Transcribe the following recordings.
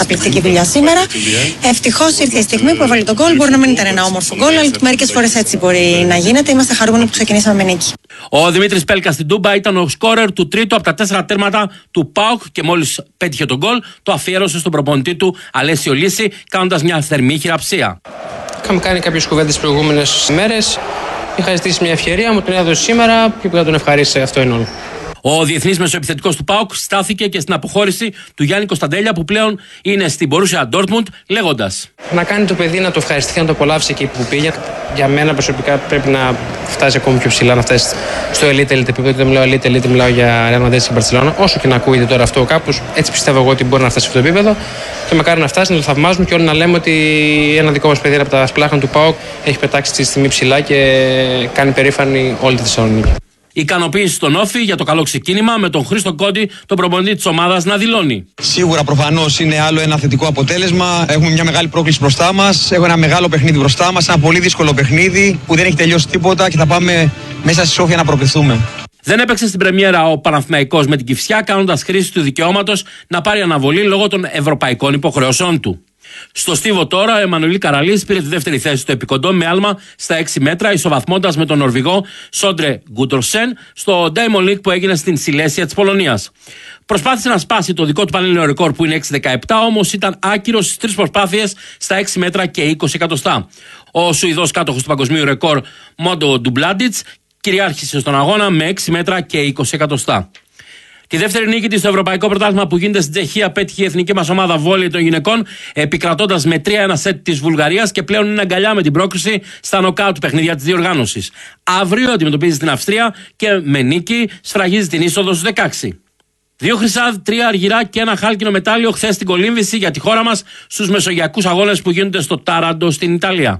καταπληκτική δουλειά σήμερα. Ευτυχώς ήρθε η στιγμή που έβαλε τον γκολ. Μπορεί να μην ήταν ένα όμορφο γκολ, αλλά μερικές φορές έτσι μπορεί να γίνεται. Είμαστε χαρούμενοι που ξεκινήσαμε με νίκη. Ο Δημήτρης Πέλκας στην Τούμπα ήταν ο σκόρερ του τρίτου από τα 4 τέρματα του ΠΑΟΚ και μόλις πέτυχε τον γκολ, το αφιέρωσε στον προπονητή του Αλέσιο Λύση, κάνοντας μια θερμή χειραψία. Είχαμε κάνει κάποιες κουβέντες τις προηγούμενες ημέρες. Είχα ζητήσει μια ευκαιρία, μου την έδωσε σήμερα και πήγα να τον ευχαρίστησα. Αυτό είναι όλο. Ο διεθνής μεσοεπιθετικός του ΠΑΟΚ στάθηκε και στην αποχώρηση του Γιάννη Κωνσταντέλια που πλέον είναι στην Μπορούσια Ντόρτμουντ, λέγοντας: Να κάνει το παιδί να το ευχαριστηθεί, να το απολαύσει εκεί που πήγε. Για μένα προσωπικά πρέπει να φτάσει ακόμη πιο ψηλά, να φτάσει στο elite επίπεδο. Δεν μιλάω elite, μιλάω για Real Madrid και Barcelona. Όσο και να ακούγεται τώρα αυτό κάπως, έτσι πιστεύω εγώ ότι μπορεί να φτάσει σε αυτό το επίπεδο. Και μακάρι να φτάσει, να το θαυμάζουμε και όλοι να λέμε ότι ένα δικό μας παιδί από τα σπλάχνα του ΠΑΟΚ έχει πετάξει τη στιγμή ψηλά και κάνει περήφανη όλη τη Θεσσαλονίκη. Ικανοποίηση στον Όφη για το καλό ξεκίνημα, με τον Χρήστο Κόντι, τον προπονητή της ομάδας, να δηλώνει: Σίγουρα προφανώς είναι άλλο ένα θετικό αποτέλεσμα. Έχουμε μια μεγάλη πρόκληση μπροστά μας. Έχουμε ένα μεγάλο παιχνίδι μπροστά μας. Ένα πολύ δύσκολο παιχνίδι που δεν έχει τελειώσει τίποτα και θα πάμε μέσα στη Σόφια να προκριθούμε. Δεν έπαιξε στην πρεμιέρα ο Παναθηναϊκός με την Κηφισιά, κάνοντας χρήση του δικαιώματος να πάρει αναβολή λόγω των ευρωπαϊκών υποχρεώσεων του. Στο στίβο τώρα, ο Εμμανουήλ Καραλής πήρε τη δεύτερη θέση στο επικοντό με άλμα στα 6 μέτρα, ισοβαθμώντας με τον Νορβηγό Σόντρε Γκούντορσεν στο Diamond League που έγινε στην Σιλέσια της Πολωνίας. Προσπάθησε να σπάσει το δικό του πανελλήνιο ρεκόρ που είναι 6,17, όμως ήταν άκυρος στις 3 προσπάθειες στα 6 μέτρα και 20 εκατοστά. Ο Σουηδός κάτοχος του παγκοσμίου ρεκόρ Μόντο Ντουμπλάντιτς κυριάρχησε στον αγώνα με 6 μέτρα και 20 εκατοστά. Τη δεύτερη νίκη της στο Ευρωπαϊκό Πρωτάθλημα που γίνεται στην Τσεχία πέτυχε η εθνική μας ομάδα βόλεϊ των γυναικών, επικρατώντας με 3-1 σετ της Βουλγαρίας και πλέον είναι αγκαλιά με την πρόκριση στα νοκάουτ παιχνίδια της διοργάνωσης. Αύριο αντιμετωπίζει την Αυστρία και με νίκη σφραγίζει την είσοδο στους 16. 2 χρυσά, 3 αργυρά και 1 χάλκινο μετάλλιο χθες στην κολύμβηση για τη χώρα μας στους μεσογειακούς αγώνες που γίνονται στο Τάραντο στην Ιταλία.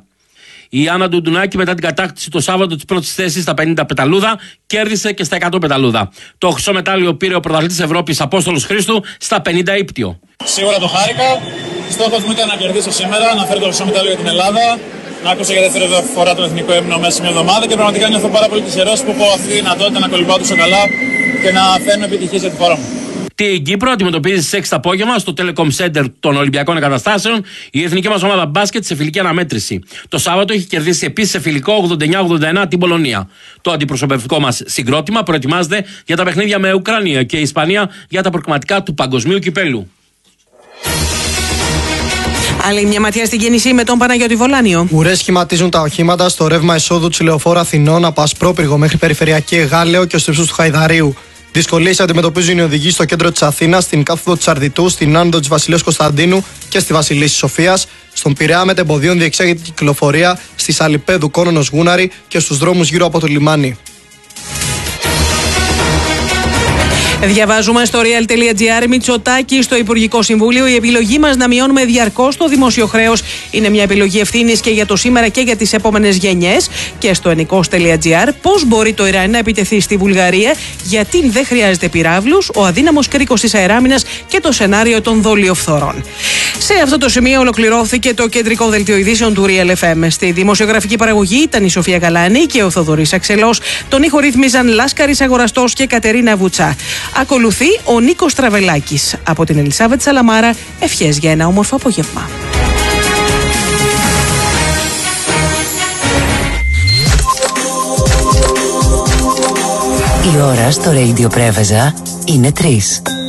Η Άννα Ντουντουνάκη, μετά την κατάκτηση το Σάββατο της πρώτης θέσης στα 50 πεταλούδα, κέρδισε και στα 100 πεταλούδα. Το χρυσό μετάλλιο πήρε ο πρωταθλητής Ευρώπης Απόστολος Χρήστου στα 50 ύπτιο. Σίγουρα το χάρηκα. Στόχος μου ήταν να κερδίσω σήμερα, να φέρω το χρυσό μετάλλιο για την Ελλάδα. Να άκουσα για δεύτερη φορά τον εθνικό ύμνο μέσα σε μια εβδομάδα και πραγματικά νιώθω πάρα πολύ τυχερός που έχω αυτή τη δυνατότητα να κολυμπάω τόσο καλά και να φέρνω επιτυχίες για τη χώρα μου. Την Κύπρο αντιμετωπίζει στις 6 το απόγευμα στο Telecom Center των Ολυμπιακών Εγκαταστάσεων η εθνική μας ομάδα μπάσκετ σε φιλική αναμέτρηση. Το Σάββατο έχει κερδίσει επίσης σε φιλικό 89-89 την Πολωνία. Το αντιπροσωπευτικό μας συγκρότημα προετοιμάζεται για τα παιχνίδια με Ουκρανία και Ισπανία για τα προκριματικά του Παγκοσμίου Κυπέλου. Άλλη μια ματιά στην κίνηση με τον Παναγιώτη Βολάνιο. Ουρές σχηματίζουν τα οχήματα στο ρεύμα εισόδου της Λεωφόρου Αθηνών από Ασπρόπυργο μέχρι Περιφερειακή Εγάλεο και ως ύψος του Χαϊδαρίου. Δυσκολίες αντιμετωπίζουν οι οδηγοί στο κέντρο της Αθήνας, στην κάθοδο της Αρδιτού, στην άνοδο της Βασιλέως Κωνσταντίνου και στη Βασιλίσσης Σοφίας. Στον Πειραιά μετεμποδίων διεξάγεται κυκλοφορία στη Σαλιπέδου Κόνονος Γούναρη και στους δρόμους γύρω από το λιμάνι. Διαβάζουμε στο real.gr. Μητσοτάκη στο Υπουργικό Συμβούλιο. Η επιλογή μας να μειώνουμε διαρκώς το δημόσιο χρέος είναι μια επιλογή ευθύνης και για το σήμερα και για τις επόμενες γενιές. Και στο ενικός.gr. Πώς μπορεί το Ιράν να επιτεθεί στη Βουλγαρία, γιατί δεν χρειάζεται πυράβλους, ο αδύναμος κρίκος της αεράμινας και το σενάριο των δολιοφθορών. Σε αυτό το σημείο ολοκληρώθηκε το κεντρικό δελτίο ειδήσεων του Real FM. Στη δημοσιογραφική παραγωγή ήταν η Σοφία Γαλάνη και ο Θοδωρής Αξελός. Τον ήχο ρύθμιζαν Λάσκαρης Αγοραστός και Κατερίνα Βουτσά. Ακολουθεί ο Νίκος Τραβελάκης. Από την Ελισάβετ Σαλαμάρα, ευχές για ένα όμορφο απόγευμα. Η ώρα στο Radio Πρέβεζα είναι 3.